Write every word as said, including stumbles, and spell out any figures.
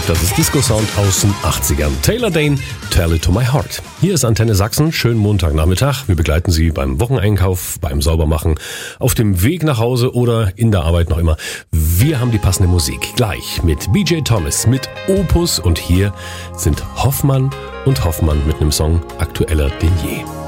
Das ist Disco-Sound aus den achtzigern. Taylor Dayne, Tell It To My Heart. Hier ist Antenne Sachsen. Schönen Montagnachmittag. Wir begleiten Sie beim Wocheneinkauf, beim Saubermachen, auf dem Weg nach Hause oder in der Arbeit noch immer. Wir haben die passende Musik. Gleich mit B J Thomas, mit Opus. Und hier sind Hoffmann und Hoffmann mit einem Song aktueller denn je.